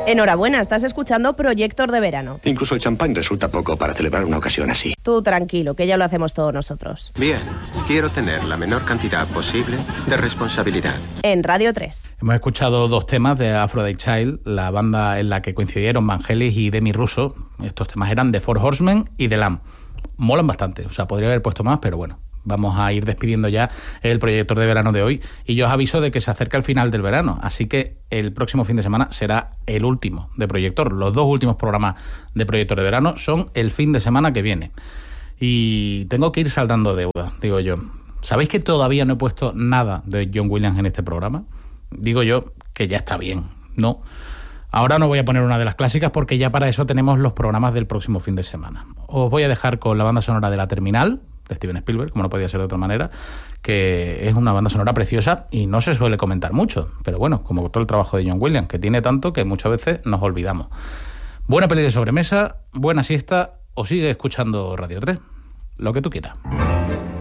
Enhorabuena, estás escuchando Proyector de Verano. Incluso el champán resulta poco para celebrar una ocasión así. Tú tranquilo, que ya lo hacemos todos nosotros. Bien, quiero tener la menor cantidad posible de responsabilidad. En Radio 3. Hemos escuchado 2 temas de Aphrodite Child, la banda en la que coincidieron Vangelis y Demi Russo. Estos temas eran The Four Horsemen y The Lamb. Molan bastante, o sea, podría haber puesto más, pero bueno. Vamos a ir despidiendo ya el Proyector de Verano de hoy y yo os aviso de que se acerca el final del verano, así que el próximo fin de semana será el último de Proyector. Los 2 últimos programas de Proyector de Verano son el fin de semana que viene y tengo que ir saldando deuda, digo yo. ¿Sabéis que todavía no he puesto nada de John Williams en este programa? Digo yo que ya está bien, ¿no? Ahora no voy a poner una de las clásicas porque ya para eso tenemos los programas del próximo fin de semana. Os voy a dejar con la banda sonora de La Terminal, de Steven Spielberg, como no podía ser de otra manera, que es una banda sonora preciosa y no se suele comentar mucho, pero bueno, como todo el trabajo de John Williams, que tiene tanto que muchas veces nos olvidamos. Buena peli de sobremesa, buena siesta o sigue escuchando Radio 3, lo que tú quieras.